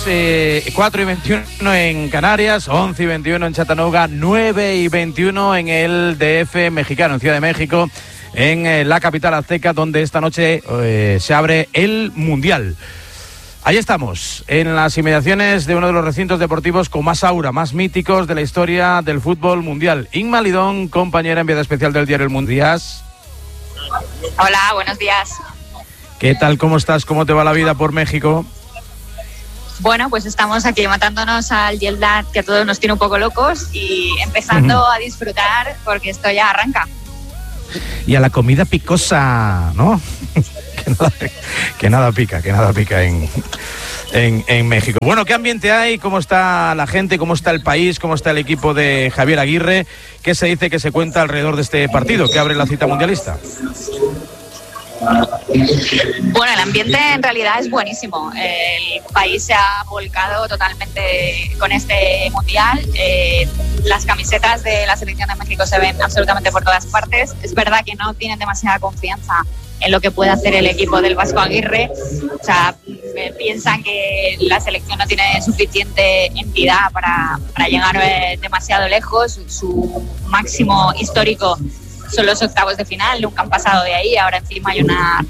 4:21 en Canarias, 11:21 en Chattanooga, 9:21 en el DF mexicano, en Ciudad de México, en la capital azteca, donde esta noche se abre el Mundial. Ahí estamos, en las inmediaciones de uno de los recintos deportivos con más aura, más míticos de la historia del fútbol mundial. Inma Lidón, compañera enviada especial del diario El Mundo. Hola, buenos días. ¿Qué tal? ¿Cómo estás? ¿Cómo te va la vida por México? Bueno, pues estamos aquí matándonos al jet lag que a todos nos tiene un poco locos y empezando a disfrutar porque esto ya arranca. Y a la comida picosa, ¿no? que nada pica en México. Bueno, ¿qué ambiente hay? ¿Cómo está la gente? ¿Cómo está el país? ¿Cómo está el equipo de Javier Aguirre? ¿Qué se dice que se cuenta alrededor de este partido que abre la cita mundialista? Bueno, el ambiente en realidad es buenísimo. El país se ha volcado totalmente con este mundial. Las camisetas de la selección de México se ven absolutamente por todas partes. Es verdad que no tienen demasiada confianza en lo que puede hacer el equipo del Vasco Aguirre. O sea, piensan que la selección no tiene suficiente entidad para llegar demasiado lejos. Su máximo histórico son los octavos de final, nunca han pasado de ahí. Ahora encima hay una...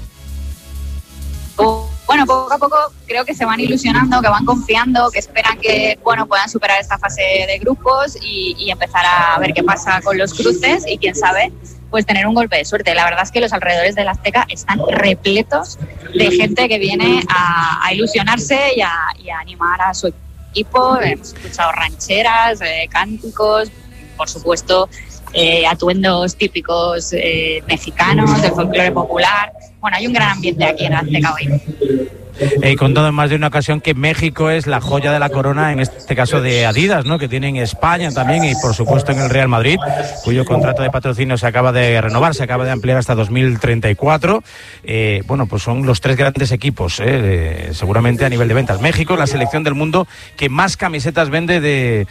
Bueno, poco a poco creo que se van ilusionando, que van confiando, que esperan que puedan superar esta fase de grupos y empezar a ver qué pasa con los cruces y quién sabe, pues tener un golpe de suerte. La verdad es que los alrededores de la Azteca están repletos de gente que viene a ilusionarse y a animar a su equipo. Hemos escuchado rancheras, cánticos, por supuesto, atuendos típicos mexicanos, del folclore popular. Bueno, hay un gran ambiente aquí en la Azteca hoy. He contado en más de una ocasión que México es la joya de la corona, en este caso de Adidas, ¿no? Que tiene en España también y por supuesto en el Real Madrid, cuyo contrato de patrocinio se acaba de renovar, se acaba de ampliar hasta 2034. Bueno, pues son los tres grandes equipos, seguramente a nivel de ventas. México, la selección del mundo que más camisetas vende de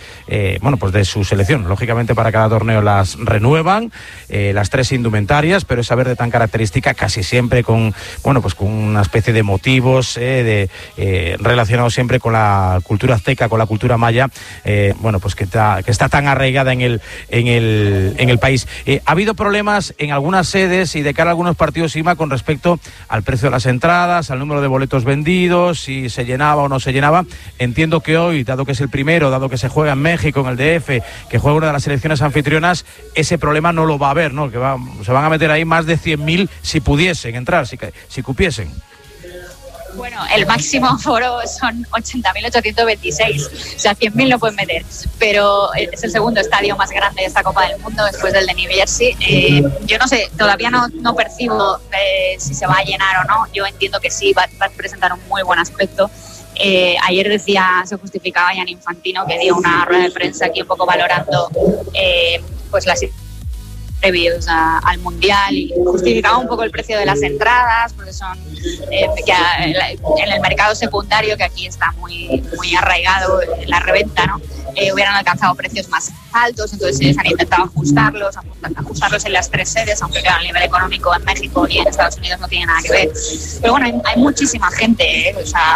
su selección. Lógicamente para cada torneo las renuevan, las tres indumentarias, pero esa verde tan característica casi siempre con una especie de motivos relacionados siempre con la cultura azteca, con la cultura maya, que está tan arraigada en el país. Ha habido problemas en algunas sedes y de cara a algunos partidos, Ima, con respecto al precio de las entradas, al número de boletos vendidos, si se llenaba o no se llenaba. Entiendo que hoy, dado que es el primero, dado que se juega en México, en el DF, que juega una de las selecciones anfitrionas, ese problema no lo va a haber, ¿no? Se van a meter ahí más de 100.000 si pudiesen entrar, si cupiesen. Bueno, el máximo aforo son 80.826, o sea, 100.000 no pueden meter, pero es el segundo estadio más grande de esta Copa del Mundo después del de New Jersey. Yo no sé, todavía no percibo si se va a llenar o no. Yo entiendo que sí, va a presentar un muy buen aspecto. Ayer se justificaba Gianni Infantino, que dio una rueda de prensa aquí un poco valorando las previos al Mundial y justificaba un poco el precio de las entradas, porque son en el mercado secundario, que aquí está muy, muy arraigado la reventa, ¿no? Hubieran alcanzado precios más altos, entonces han intentado ajustarlos en las tres sedes, aunque claro, a nivel económico en México y en Estados Unidos no tiene nada que ver. Pero bueno, hay muchísima gente,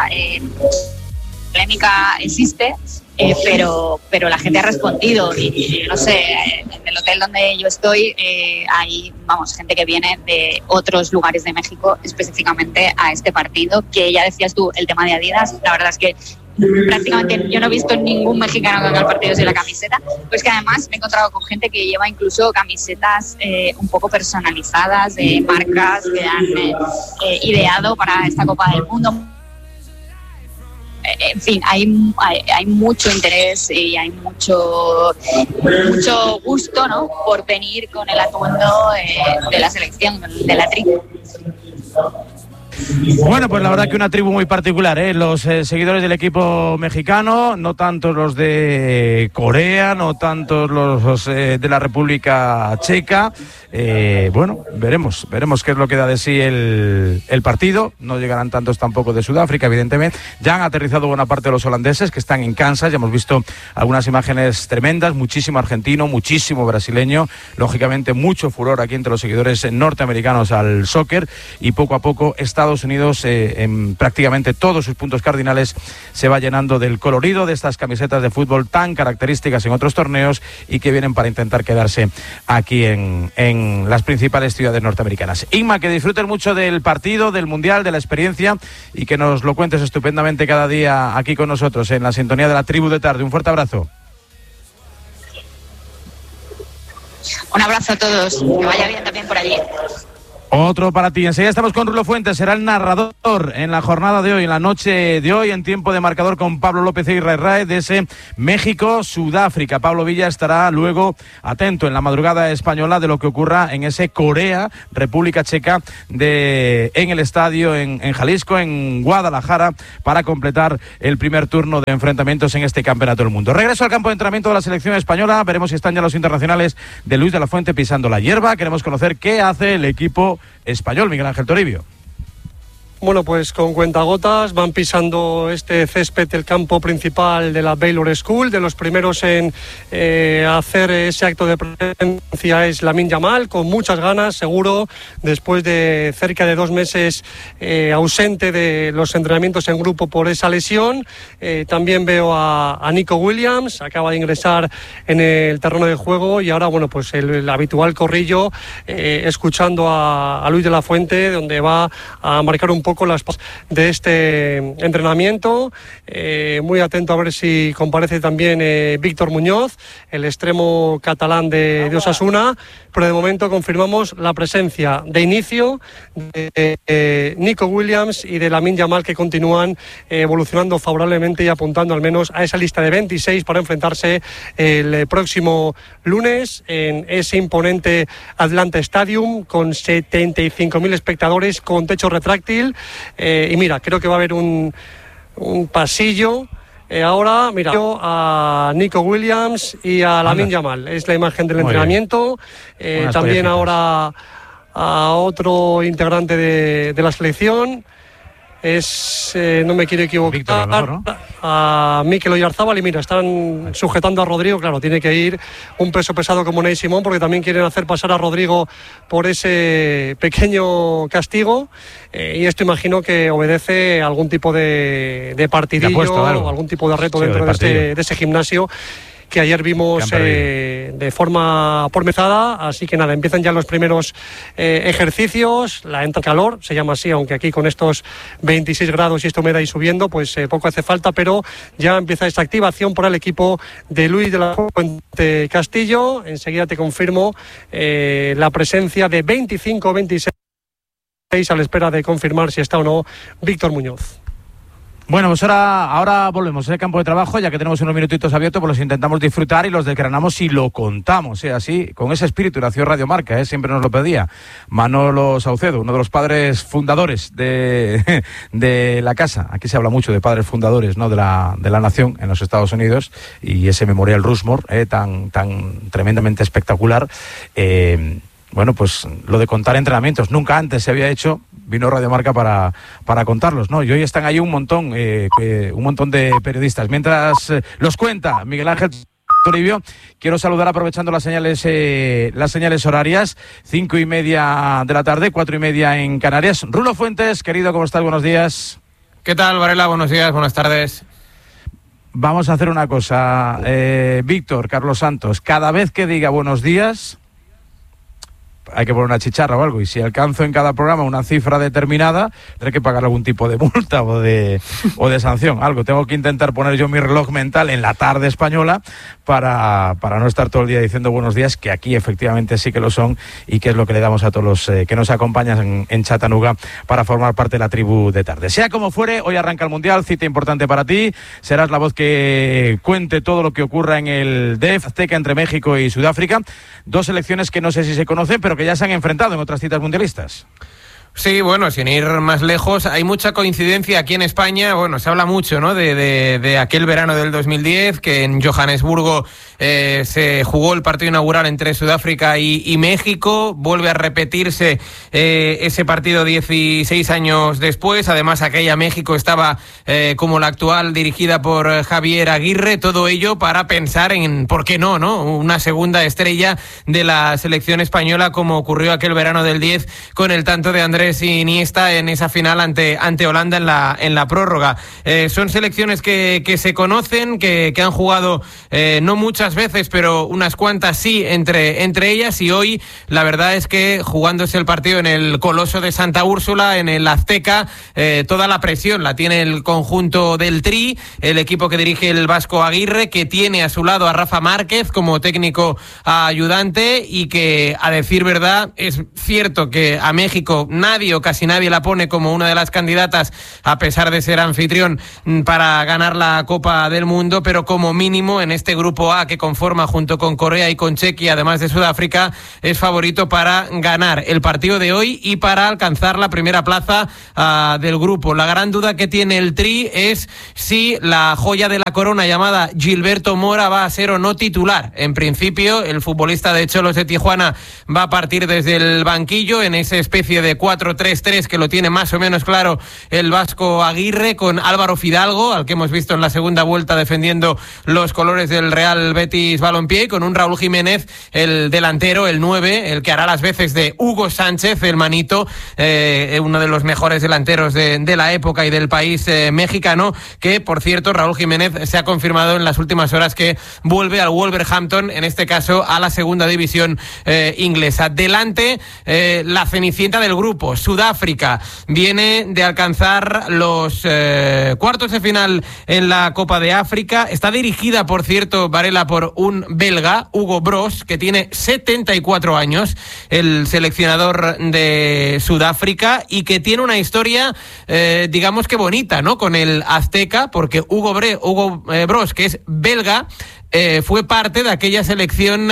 polémica existe, pero la gente ha respondido y no sé, en el hotel donde yo estoy hay gente que viene de otros lugares de México específicamente a este partido, que ya decías tú, el tema de Adidas, la verdad es que prácticamente yo no he visto ningún mexicano que haga el partido sin la camiseta, pues que además me he encontrado con gente que lleva incluso camisetas un poco personalizadas de marcas que han ideado para esta Copa del Mundo. En fin, hay mucho interés y hay mucho gusto, ¿no?, por venir con el atuendo de la selección, de la tribu. Bueno, pues la verdad que una tribu muy particular, ¿eh? Los seguidores del equipo mexicano, no tanto los de Corea, no tanto los de la República Checa. Veremos qué es lo que da de sí el partido. No llegarán tantos tampoco de Sudáfrica, evidentemente. Ya han aterrizado buena parte de los holandeses que están en Kansas. Ya hemos visto algunas imágenes tremendas, muchísimo argentino, muchísimo brasileño. Lógicamente mucho furor aquí entre los seguidores norteamericanos al soccer, y poco a poco Estados Estados Unidos en prácticamente todos sus puntos cardinales se va llenando del colorido de estas camisetas de fútbol tan características en otros torneos y que vienen para intentar quedarse aquí en las principales ciudades norteamericanas. Inma, que disfrutes mucho del partido, del Mundial, de la experiencia y que nos lo cuentes estupendamente cada día aquí con nosotros en la sintonía de la Tribu de Tarde. Un fuerte abrazo. Un abrazo a todos, que vaya bien también por allí. Otro para ti. Enseguida estamos con Rulo Fuentes, será el narrador en la jornada de hoy, en la noche de hoy, en tiempo de marcador con Pablo López y Rae de ese México-Sudáfrica. Pablo Villa estará luego atento en la madrugada española de lo que ocurra en ese Corea-República Checa en el estadio en Jalisco, en Guadalajara, para completar el primer turno de enfrentamientos en este Campeonato del Mundo. Regreso al campo de entrenamiento de la selección española. Veremos si están ya los internacionales de Luis de la Fuente pisando la hierba. Queremos conocer qué hace el equipo español, Miguel Ángel Toribio. Bueno, pues con cuentagotas van pisando este césped del campo principal de la Baylor School. De los primeros en hacer ese acto de presencia es Lamine Yamal, con muchas ganas, seguro, después de cerca de 2 meses ausente de los entrenamientos en grupo por esa lesión. También veo a Nico Williams, acaba de ingresar en el terreno de juego y ahora, bueno, pues el habitual corrillo, escuchando a Luis de la Fuente, donde va a marcar un poco las pausas de este entrenamiento. Muy atento a ver si comparece también Víctor Muñoz, el extremo catalán de Osasuna, pero de momento confirmamos la presencia de inicio de Nico Williams y de Lamine Yamal, que continúan evolucionando favorablemente y apuntando al menos a esa lista de 26 para enfrentarse el próximo lunes en ese imponente Atlanta Stadium con 75.000 espectadores con techo retráctil. Y mira, creo que va a haber un pasillo. Ahora, mira, a Nico Williams y a Lamine Yamal. Es la imagen del entrenamiento. También ahora a otro integrante de la selección. No me quiero equivocar, Víctor, mejor, ¿no? A Mikel Oyarzábal, y mira, están sujetando a Rodrigo. Claro, tiene que ir un peso pesado como Ney Simón, porque también quieren hacer pasar a Rodrigo por ese pequeño castigo, y esto imagino que obedece a algún tipo de partidillo o algún tipo de reto dentro de ese gimnasio que ayer vimos de forma pormezada. Así que nada, empiezan ya los primeros ejercicios. La entrada en calor, se llama así, aunque aquí con estos 26 grados y esta humedad y subiendo, pues poco hace falta, pero ya empieza esta activación para el equipo de Luis de la Fuente Castillo. Enseguida te confirmo la presencia de 25-26 a la espera de confirmar si está o no Víctor Muñoz. Bueno, pues ahora volvemos al campo de trabajo, ya que tenemos unos minutitos abiertos, pues los intentamos disfrutar y los desgranamos y lo contamos, así, con ese espíritu. Nació Radio Marca, siempre nos lo pedía Manolo Saucedo, uno de los padres fundadores de la casa. Aquí se habla mucho de padres fundadores, ¿no?, de la nación en los Estados Unidos, y ese Memorial Rushmore tan tremendamente espectacular. Bueno, pues lo de contar entrenamientos, nunca antes se había hecho. Vino Radio Marca para contarlos, ¿no? Y hoy están ahí un montón de periodistas. Mientras los cuenta Miguel Ángel Toribio, quiero saludar, aprovechando las señales horarias, 5:30 de la tarde, 4:30 en Canarias. Rulo Fuentes, querido, ¿cómo estás? Buenos días. ¿Qué tal, Varela? Buenos días, buenas tardes. Vamos a hacer una cosa, Víctor, Carlos Santos, cada vez que diga buenos días hay que poner una chicharra o algo, y si alcanzo en cada programa una cifra determinada, tendré que pagar algún tipo de multa o de sanción, algo. Tengo que intentar poner yo mi reloj mental en la tarde española para no estar todo el día diciendo buenos días, que aquí efectivamente sí que lo son, y que es lo que le damos a todos los que nos acompañan en Chattanooga para formar parte de la Tribu de Tarde. Sea como fuere, hoy arranca el Mundial, cita importante para ti. Serás la voz que cuente todo lo que ocurra en el DEF Azteca entre México y Sudáfrica, dos selecciones que no sé si se conocen, pero que ya se han enfrentado en otras citas mundialistas. Sí, bueno, sin ir más lejos, hay mucha coincidencia aquí en España. Bueno, se habla mucho, ¿no?, de aquel verano del 2010, que en Johannesburgo se jugó el partido inaugural entre Sudáfrica y México. Vuelve a repetirse ese partido 16 años después. Además, aquella México estaba como la actual, dirigida por Javier Aguirre. Todo ello para pensar en, ¿por qué no, una segunda estrella de la selección española, como ocurrió aquel verano del 10 con el tanto de Andrés Andrés Iniesta en esa final ante Holanda en la prórroga. Son selecciones que se conocen, que han jugado no muchas veces, pero unas cuantas sí entre ellas, y hoy la verdad es que jugándose el partido en el Coloso de Santa Úrsula, en el Azteca, toda la presión la tiene el conjunto del Tri, el equipo que dirige el Vasco Aguirre, que tiene a su lado a Rafa Márquez como técnico ayudante, y que, a decir verdad, es cierto que a México nadie o casi nadie la pone como una de las candidatas, a pesar de ser anfitrión, para ganar la Copa del Mundo, pero como mínimo en este grupo A que conforma junto con Corea y con Chequia, además de Sudáfrica, es favorito para ganar el partido de hoy y para alcanzar la primera plaza del grupo. La gran duda que tiene el Tri es si la joya de la corona llamada Gilberto Mora va a ser o no titular. En principio, el futbolista de Xolos de Tijuana va a partir desde el banquillo en esa especie de 4-3-3 que lo tiene más o menos claro el Vasco Aguirre, con Álvaro Fidalgo, al que hemos visto en la segunda vuelta defendiendo los colores del Real Betis Balompié, y con un Raúl Jiménez, el delantero, el 9, el que hará las veces de Hugo Sánchez, el manito, uno de los mejores delanteros de la época y del país mexicano, que, por cierto, Raúl Jiménez se ha confirmado en las últimas horas que vuelve al Wolverhampton, en este caso a la segunda división inglesa. Delante, la cenicienta del grupo, Sudáfrica, viene de alcanzar los cuartos de final en la Copa de África. Está dirigida, por cierto, Varela, por un belga, Hugo Broos, que tiene 74 años, el seleccionador de Sudáfrica, y que tiene una historia, digamos que bonita, ¿no?, con el Azteca, porque Hugo Broos, que es belga, fue parte de aquella selección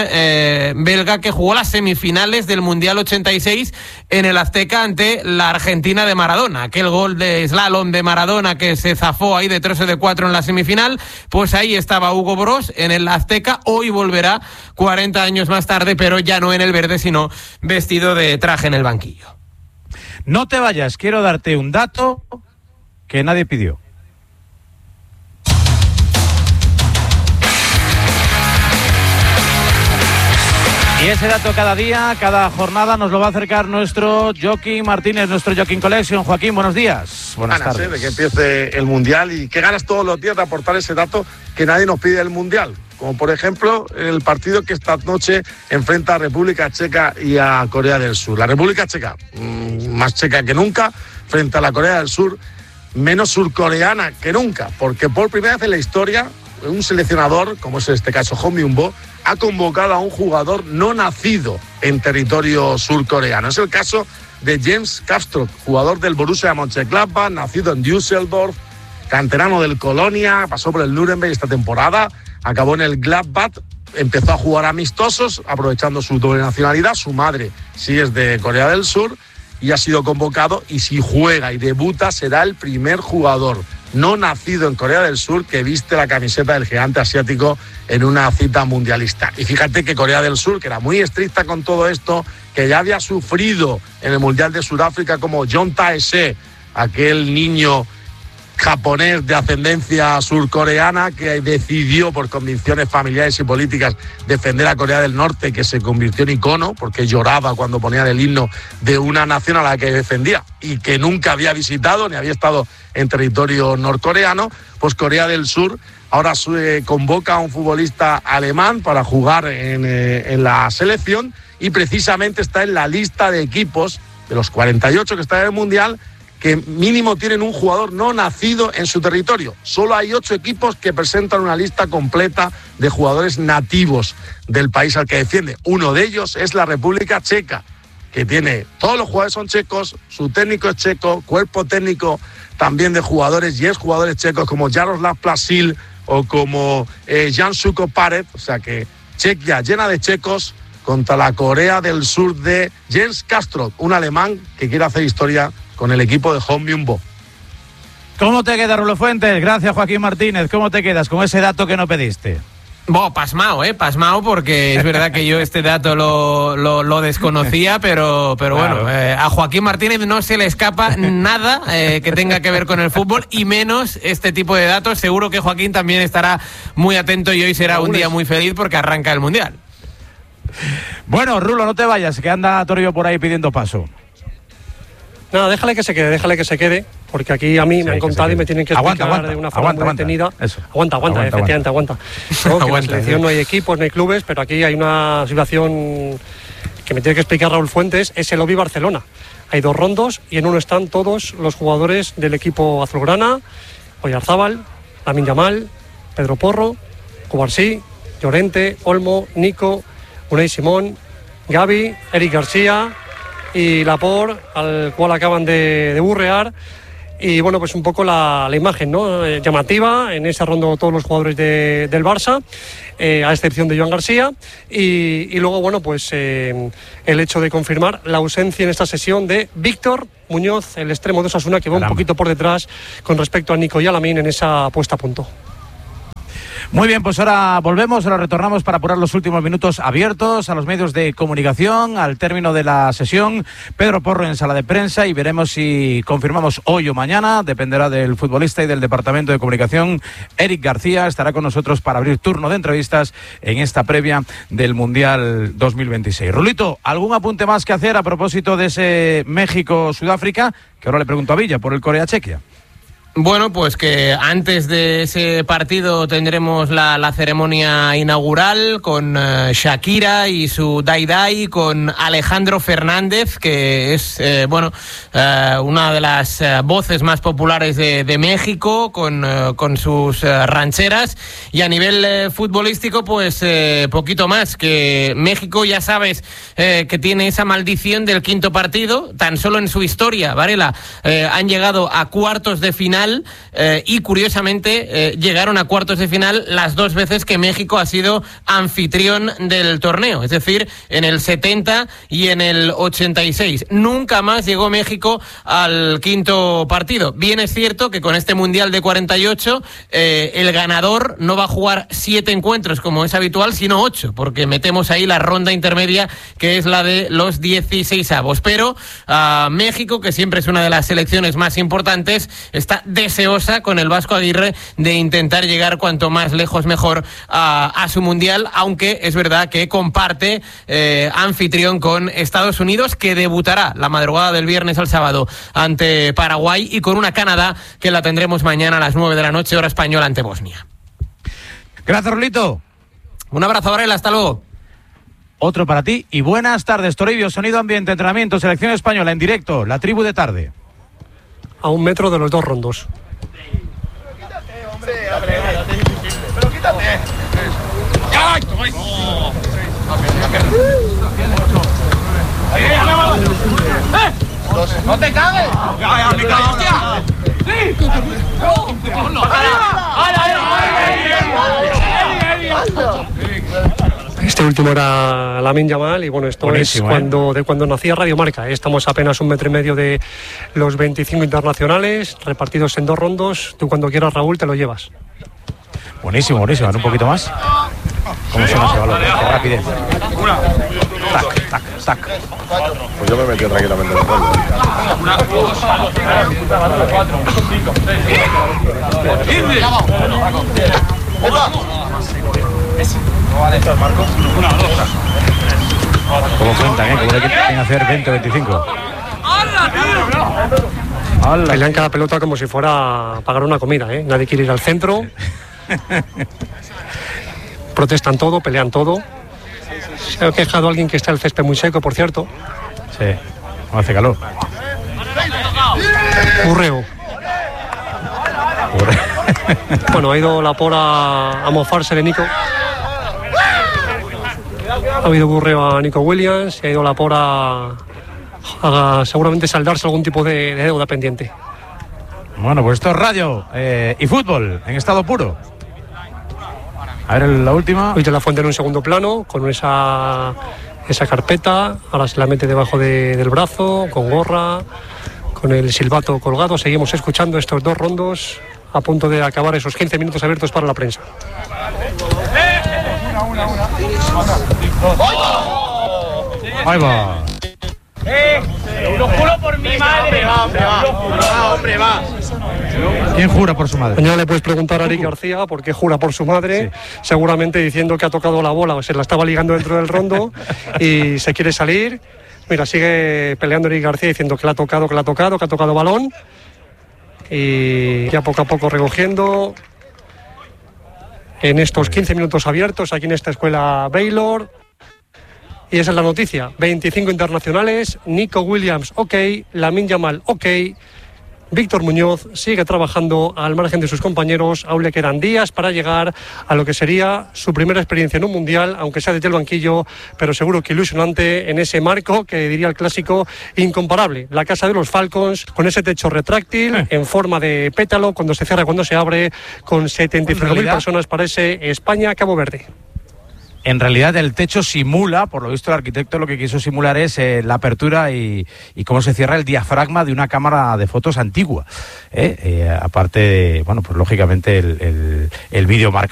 belga que jugó las semifinales del Mundial 86 en el Azteca ante la Argentina de Maradona. Aquel gol de slalom de Maradona que se zafó ahí de 3-4 en la semifinal, pues ahí estaba Hugo Broos en el Azteca. Hoy volverá 40 años más tarde, pero ya no en el verde, sino vestido de traje en el banquillo. No te vayas, quiero darte un dato que nadie pidió. Y ese dato cada día, cada jornada, nos lo va a acercar nuestro Joaquín Martínez, nuestro Joaquín Collection. Joaquín, buenos días. Buenas tardes. De que empiece el Mundial, y qué ganas todos los días de aportar ese dato que nadie nos pide del Mundial. Como por ejemplo el partido que esta noche enfrenta a República Checa y a Corea del Sur. La República Checa, más checa que nunca, frente a la Corea del Sur, menos surcoreana que nunca, porque por primera vez en la historia un seleccionador, como es en este caso Hong Min-bo, ha convocado a un jugador no nacido en territorio surcoreano. Es el caso de Jens Kastrup, jugador del Borussia Mönchengladbach, nacido en Düsseldorf, canterano del Colonia, pasó por el Nuremberg esta temporada, acabó en el Gladbach, empezó a jugar amistosos, aprovechando su doble nacionalidad. Su madre sí es de Corea del Sur y ha sido convocado, y si juega y debuta será el primer jugador no nacido en Corea del Sur que viste la camiseta del gigante asiático en una cita mundialista. Y fíjate que Corea del Sur, que era muy estricta con todo esto, que ya había sufrido en el Mundial de Sudáfrica, como John Tae-se, aquel niño japonés de ascendencia surcoreana que decidió por convicciones familiares y políticas defender a Corea del Norte, que se convirtió en icono porque lloraba cuando ponían el himno de una nación a la que defendía y que nunca había visitado ni había estado en territorio norcoreano. Pues Corea del Sur ahora convoca a un futbolista alemán para jugar en la selección, y precisamente está en la lista de equipos de los 48 que están en el Mundial que mínimo tienen un jugador no nacido en su territorio. Solo hay 8 equipos que presentan una lista completa de jugadores nativos del país al que defiende. Uno de ellos es la República Checa, que tiene, todos los jugadores son checos, su técnico es checo, cuerpo técnico también de jugadores y exjugadores checos como Jaroslav Plasil o como Jan Suko Paret. O sea que Chequia llena de checos contra la Corea del Sur de Jens Kastrup, un alemán que quiere hacer historia con el equipo de Hong Min-bo. ¿Cómo te queda, Rulo Fuentes? Gracias, Joaquín Martínez. ¿Cómo te quedas con ese dato que no pediste? Pasmao, porque es verdad que yo este dato lo desconocía, pero claro. Bueno, a Joaquín Martínez no se le escapa nada que tenga que ver con el fútbol, y menos este tipo de datos. Seguro que Joaquín también estará muy atento, y hoy será un día muy feliz porque arranca el Mundial. Bueno, Rulo, no te vayas, que anda Toribio por ahí pidiendo paso. Nada, déjale que se quede, porque aquí a mí me han contado y me tienen que explicar de una forma muy detenida. Aguanta, efectivamente, aguanta. No, que en la selección no hay equipos, no hay clubes, pero aquí hay una situación que me tiene que explicar Raúl Fuentes, es el Obi Barcelona. Hay 2 rondos y en uno están todos los jugadores del equipo azulgrana: Oyarzábal, Lamine Yamal, Pedro Porro, Cubarsí, Llorente, Olmo, Nico, Unai Simón, Gavi, Eric García y Laporte, al cual acaban de burrear. Y bueno, pues un poco la imagen, ¿no? Llamativa, en esa ronda todos los jugadores del Barça, a excepción de Joan García. Y luego, bueno, pues el hecho de confirmar la ausencia en esta sesión de Víctor Muñoz, el extremo de Osasuna, que va un poquito por detrás con respecto a Nico y a Lamine en esa puesta a punto. Muy bien, pues ahora volvemos, ahora retornamos para apurar los últimos minutos abiertos a los medios de comunicación. Al término de la sesión, Pedro Porro en sala de prensa, y veremos si confirmamos hoy o mañana, dependerá del futbolista y del departamento de comunicación. Eric García estará con nosotros para abrir turno de entrevistas en esta previa del Mundial 2026. Rulito, ¿algún apunte más que hacer a propósito de ese México-Sudáfrica? Que ahora le pregunto a Villa por el Corea-Chequia. Bueno, pues que antes de ese partido tendremos la ceremonia inaugural con Shakira y su Dai Dai, con Alejandro Fernández, que es una de las voces más populares de México, con sus rancheras. Y a nivel futbolístico, pues poquito más, que México, ya sabes, que tiene esa maldición del quinto partido. Tan solo en su historia, Varela, han llegado a cuartos de final. Y curiosamente llegaron a cuartos de final las 2 veces que México ha sido anfitrión del torneo, es decir, en el 70 y en el 86. Nunca más llegó México al quinto partido. Bien es cierto que con este Mundial de 48 el ganador no va a jugar 7 encuentros como es habitual, sino 8, porque metemos ahí la ronda intermedia, que es la de los 16avos. Pero México, que siempre es una de las selecciones más importantes, está deseosa con el Vasco Aguirre de intentar llegar cuanto más lejos mejor a su Mundial, aunque es verdad que comparte anfitrión con Estados Unidos, que debutará la madrugada del viernes al sábado ante Paraguay, y con una Canadá que la tendremos mañana a las 9 de la noche, hora española, ante Bosnia. Gracias, Rolito. Un abrazo, Varela, hasta luego. Otro para ti y buenas tardes. Toribio, sonido, ambiente, entrenamiento, selección española en directo, la tribu de tarde. A 1 metro de los 2 rondos. Pero quítate. ¡No te cagues! ¡Ya, me cago, hostia! ¡Sí! Este último era Lamine Yamal, y bueno, esto buenísimo, es cuando nacía Radio Marca. Estamos apenas 1,5 metros de los 25 internacionales, repartidos en 2 rondos. Tú cuando quieras, Raúl, te lo llevas. Buenísimo, buenísimo. Un poquito más. ¿Cómo suena ese balón? Qué rapidez. Tac, tac, tac. Pues yo me metí tranquilamente en el fondo. 1, 2, 4, 5, 6, 7. Como cuentan, como le quieren hacer 20 o 25. Pelean cada pelota como si fuera a pagar una comida, ¿eh? Nadie quiere ir al centro. Protestan todo, pelean todo. Se ha quejado alguien que está el césped muy seco, por cierto. Sí, no hace calor. Burreo. Bueno, ha ido Laporte a mofarse de Nico. Ha habido burreo a Nico Williams y ha ido Laporte a seguramente saldarse algún tipo de deuda pendiente. Bueno, pues esto es radio y fútbol en estado puro. A ver la última. Luis de la Fuente en un segundo plano con esa carpeta. Ahora se la mete debajo del brazo, con gorra, con el silbato colgado. Seguimos escuchando estos 2 rondos a punto de acabar esos 15 minutos abiertos para la prensa. Ahí va. Lo juro por mi madre. Hombre, va. ¿Quién jura por su madre? Mañana le puedes preguntar a Eric García por qué jura por su madre, sí. Seguramente diciendo que ha tocado la bola o se la estaba ligando dentro del rondo y se quiere salir. Mira, sigue peleando Eric García diciendo que la ha tocado balón. Y ya poco a poco recogiendo en estos 15 minutos abiertos aquí en esta escuela Baylor. Y esa es la noticia, 25 internacionales, Nico Williams ok, Lamine Yamal ok, Víctor Muñoz sigue trabajando al margen de sus compañeros, aún le quedan días para llegar a lo que sería su primera experiencia en un mundial, aunque sea desde el banquillo, pero seguro que ilusionante en ese marco que diría el clásico incomparable, la casa de los Falcons, con ese techo retráctil en forma de pétalo, cuando se cierra, cuando se abre, con 75.000 personas para ese España-Cabo Verde. En realidad el techo simula, por lo visto el arquitecto lo que quiso simular es la apertura y cómo se cierra el diafragma de una cámara de fotos antigua. Aparte, bueno, pues lógicamente el vídeo marca